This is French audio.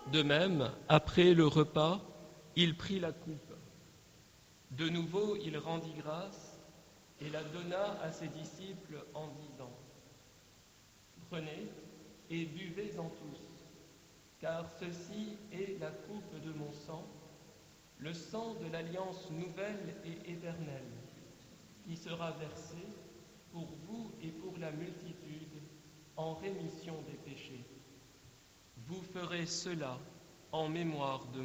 De même, après le repas, il prit la coupe. De nouveau, il rendit grâce et la donna à ses disciples en disant : « Prenez et buvez-en tous, car ceci est la coupe de mon sang, le sang de l'alliance nouvelle et éternelle, qui sera versé pour vous et pour la multitude en rémission des péchés. Vous ferez cela en mémoire de moi. »